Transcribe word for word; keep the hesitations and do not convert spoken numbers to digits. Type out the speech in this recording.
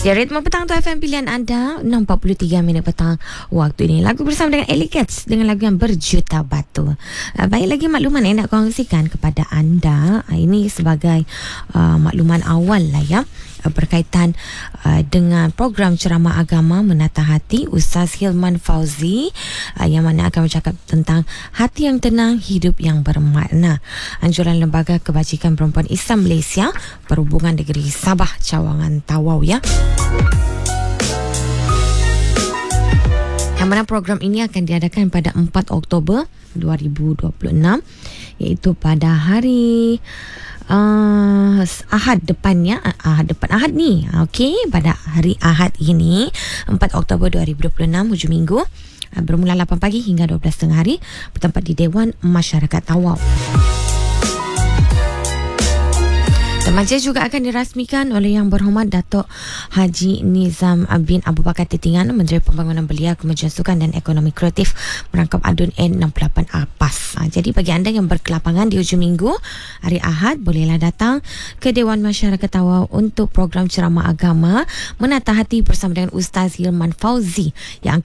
Ya, ritme petang tu F M pilihan anda, enam empat puluh tiga minit petang waktu ini. Lagu bersama dengan Ellie Cats dengan lagu yang berjuta batu. Uh, baik lagi makluman yang nak kongsikan kepada anda. Uh, ini sebagai uh, makluman awal lah ya. Berkaitan uh, dengan program ceramah agama Menatah Hati Ustaz Hilman Fauzi, uh, yang mana akan bercakap tentang hati yang tenang, hidup yang bermakna. Anjuran Lembaga Kebajikan Perempuan Islam Malaysia, Perhubungan Negeri Sabah Cawangan Tawau ya. Yang mana program ini akan diadakan pada empat Oktober dua ribu dua puluh enam, iaitu pada hari Uh, Ahad depannya Ahad depan Ahad ni. Okey, pada hari Ahad ini empat Oktober dua ribu dua puluh enam, hujung minggu, uh, bermula lapan pagi hingga dua belas tengah hari, bertempat di Dewan Masyarakat Tawau. Majlis juga akan dirasmikan oleh Yang Berhormat Datuk Haji Nizam bin Abu Bakar Tetingan, Menteri Pembangunan Belia, Kemajuan Sukan dan Ekonomi Kreatif, merangkap adun N enam puluh lapan APAS. Ha, jadi bagi anda yang berkelapangan di hujung minggu, hari Ahad, bolehlah datang ke Dewan Masyarakat Tawau untuk program ceramah agama Menatah Hati bersama dengan Ustaz Hilman Fauzi yang